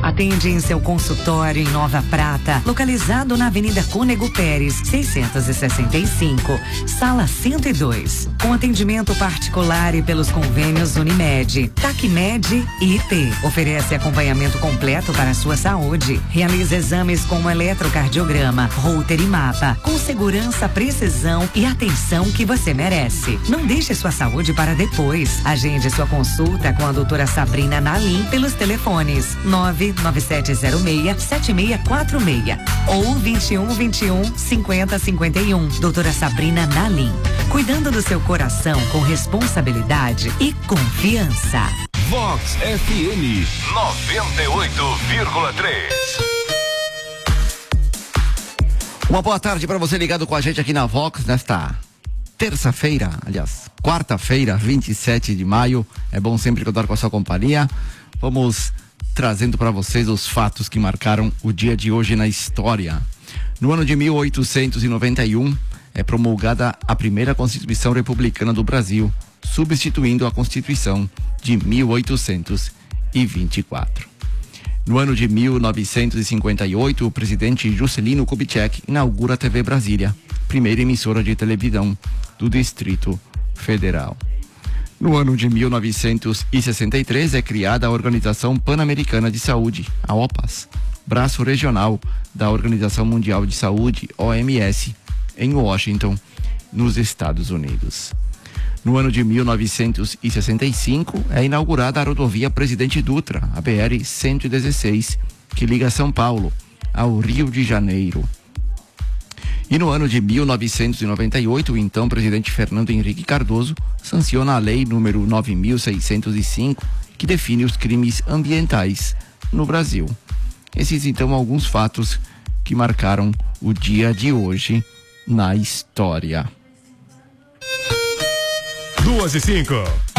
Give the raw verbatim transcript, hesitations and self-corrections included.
Atende em seu consultório em Nova Prata, localizado na Avenida Cônego Pérez, seiscentos e sessenta e cinco, sala cento e dois. Com atendimento particular e pelos convênios Unimed, Tacmed e I P. Oferece acompanhamento completo para a sua saúde. Realiza exames como eletrocardiograma, Holter e mapa, com segurança, precisão e atenção que você merece. Não deixe sua saúde para depois. Agende sua consulta com a doutora Sabrina Nalim pelos telefones nove nove sete zero seis sete seis quatro seis ou vinte e um, vinte e um, cinquenta, cinquenta e um. Doutora Sabrina Nalim, cuidando do seu coração com responsabilidade e confiança. Vox F M noventa e oito vírgula três. Uma boa tarde para você ligado com a gente aqui na Vox nesta terça-feira, aliás, quarta-feira, vinte e sete de maio. É bom sempre contar com a sua companhia. Vamos trazendo para vocês os fatos que marcaram o dia de hoje na história. No ano de mil oitocentos e noventa e um, é promulgada a primeira Constituição Republicana do Brasil, substituindo a Constituição de mil oitocentos e vinte e quatro. No ano de mil novecentos e cinquenta e oito, o presidente Juscelino Kubitschek inaugura a T V Brasília, primeira emissora de televisão do Distrito Federal. No ano de mil novecentos e sessenta e três, é criada a Organização Pan-Americana de Saúde, a OPAS, braço regional da Organização Mundial de Saúde, O M S, em Washington, nos Estados Unidos. No ano de mil novecentos e sessenta e cinco, é inaugurada a rodovia Presidente Dutra, a B R cento e dezesseis, que liga São Paulo ao Rio de Janeiro. E no ano de mil novecentos e noventa e oito, o então presidente Fernando Henrique Cardoso sanciona a lei número nove mil seiscentos e cinco, que define os crimes ambientais no Brasil. Esses então alguns fatos que marcaram o dia de hoje na história. Duas e cinco.